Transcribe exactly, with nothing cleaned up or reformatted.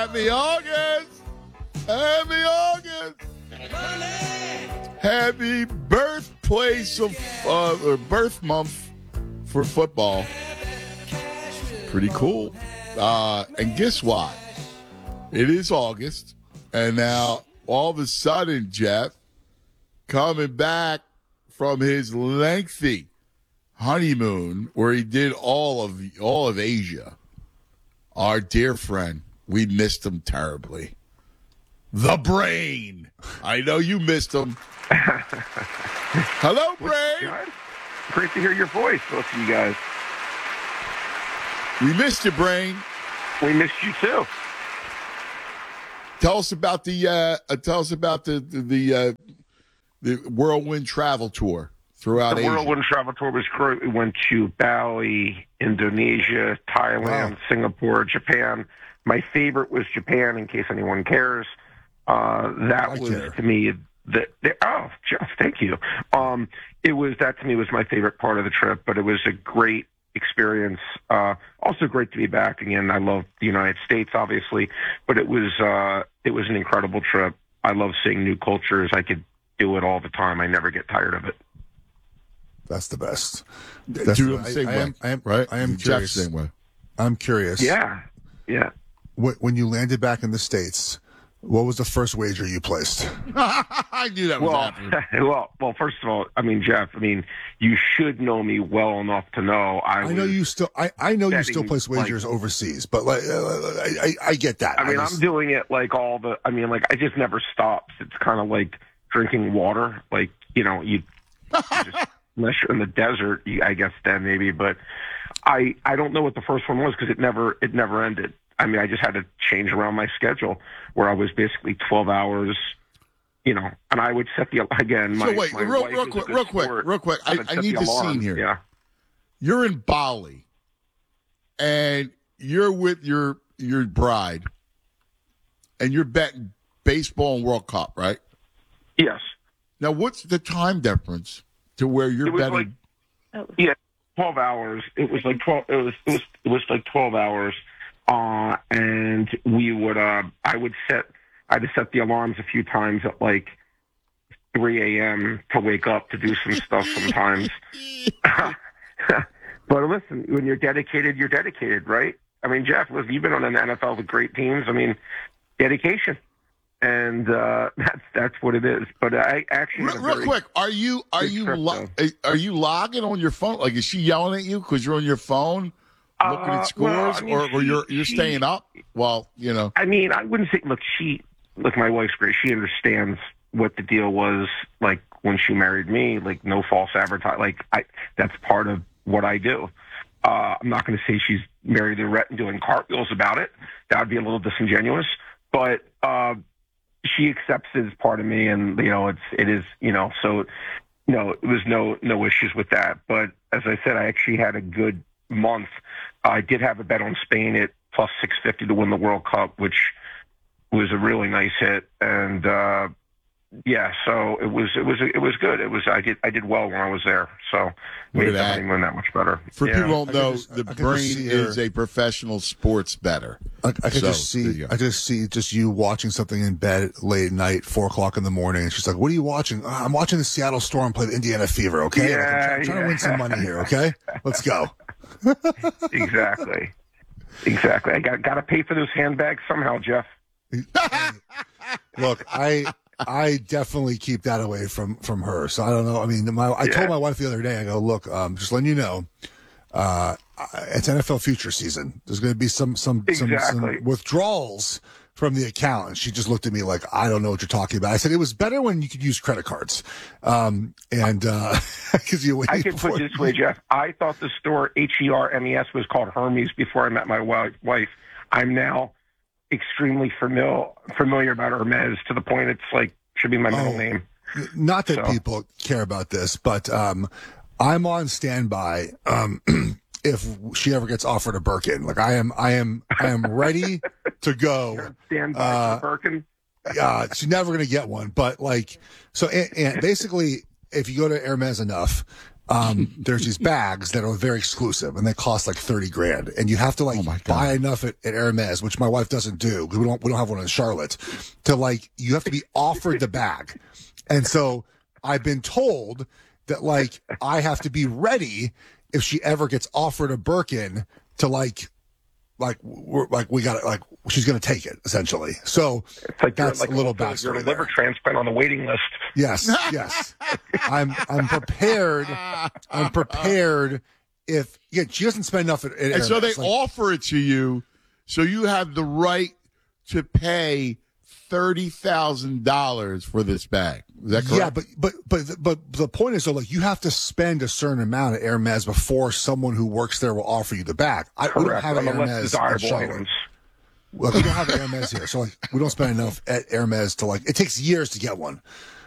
Happy August! Happy August! Happy birthplace of uh, or birth month for football. Pretty cool. Uh, and guess what? It is August, and now all of a sudden, Jeff, coming back from his lengthy honeymoon where he did all of all of Asia, our dear friend, we missed him terribly. The Brain. I know you missed him. Hello, Brain. Great to hear your voice, both of you guys. We missed you, Brain. We missed you too. Tell us about the uh, uh, tell us about the the the, uh, the whirlwind travel tour throughout the Asia. The whirlwind travel tour was great. We went to Bali, Indonesia, Thailand, wow. Singapore, Japan. My favorite was Japan, in case anyone cares. Uh, that I was care. to me the, the oh, Jeff, thank you. Um, it was that to me was my favorite part of the trip, but it was a great experience. Uh, also great to be back again. I love the United States, obviously, but it was uh, it was an incredible trip. I love seeing new cultures. I could do it all the time. I never get tired of it. That's the best. That's Do the same I, way, I am, I am, right? I am Jeff, curious. same way. I'm curious. Yeah, yeah. When you landed back in the States, what was the first wager you placed? I knew that was well, happening. well, well. First of all, I mean, Jeff. I mean, you should know me well enough to know I. I know you still. I, I know you still betting, place wagers like- overseas, but like, uh, I, I I get that. I mean, just- I'm doing it like all the. I mean, like I just never stops. It's kind of like drinking water. Like you know, you, you just, unless you're in the desert, you, I guess then maybe. But I I don't know what the first one was because it never it never ended. I mean, I just had to change around my schedule where I was basically twelve hours, you know, and I would set the, again, my, So wait, my real, wife real is a quick, good real quick, sport. real quick. I, would I set need the the alarm. scene here. Yeah. You're in Bali, and you're with your your bride, and you're betting baseball and World Cup, right? Yes. Now, what's the time difference to where you're It was betting? like, yeah, twelve hours. It was like twelve, it was, it was, it was like twelve hours. Uh, and we would, uh, I would set, I had to set the alarms a few times at like three a.m. to wake up to do some stuff sometimes. But listen, when you're dedicated, you're dedicated, right? I mean, Jeff, listen, you've been on an N F L with great teams. I mean, dedication. And uh, that's that's what it is. But I actually real, had a real very quick, are you are good you trip, lo- are you logging on your phone? Like, is she yelling at you because you're on your phone looking Uh, at scores, well, I mean, or, or she- you're you're she- staying up? Well, you know. I mean, I wouldn't say. Look, she, look, my wife's great. She understands what the deal was. Like when she married me, like no false advertising. Like I, that's part of what I do. Uh, I'm not going to say she's married to Rhett and doing cartwheels about it. That would be a little disingenuous. But uh, she accepts it as part of me, and you know, it's it is you know. So, you know, it was no no issues with that. But as I said, I actually had a good month. I did have a bet on Spain at plus six fifty to win the World Cup, which was a really nice hit. And uh, yeah, so it was it was it was good. It was I did I did well when I was there. So Look made at the that. honeymoon that much better. For yeah. people who don't I could know, just- the I could Brain just see is her- a professional sports bettor. I, I could So, just there see, you go. I just see just you watching something in bed late at night, four o'clock in the morning, and she's like, "What are you watching?" "Ah, I'm watching the Seattle Storm play the Indiana Fever. Okay, Like, I'm, Yeah, try- I'm trying yeah. to win some money here. Okay, let's go." Exactly, exactly. I got got to pay for those handbags somehow, Jeff. Look, I I definitely keep that away from from her. So I don't know. I mean, my I Yeah. told my wife the other day. I go, "Look, um, just letting you know, uh, it's N F L future season. There's going to be some some, some Exactly. some withdrawals from the account." And she just looked at me like, "I don't know what you're talking about." I said, "It was better when you could use credit cards." Um, and uh, because you I can put it this way, Jeff. I thought the store H E R M E S was called Hermes before I met my wi- wife. I'm now extremely familiar familiar about Hermes to the point it's like should be my middle Oh. name. Not that So. people care about this, but um, I'm on standby. Um, if she ever gets offered a Birkin, like I am, I am, I am ready to go. Stand by Uh, for Birkin. Uh, she's never going to get one, but like, so, and, and basically, if you go to Hermes enough, um, there's these bags that are very exclusive and they cost like thirty grand. And you have to like Oh my God. buy enough at, at Hermes, which my wife doesn't do because we don't, we don't have one in Charlotte, to like, you have to be offered the bag. And so I've been told that like I have to be ready if she ever gets offered a Birkin to like, like we're like we got it, like she's going to take it essentially. So It's like that's you're like a little You're backstory a liver there. transplant on the waiting list. Yes, yes. I'm I'm prepared. I'm prepared if yeah, she doesn't spend enough at, at And so they Hermes. Like, offer it to you, so you have the right to pay thirty thousand dollars for this bag. Is that correct? yeah, but but but but the point is though, like you have to spend a certain amount at Hermes before someone who works there will offer you the bag. I we don't Correct. have On the less Hermes in desirable Charlotte. items. Well, we don't have Hermes here, so like we don't spend enough at Hermes to like. It takes years to get one.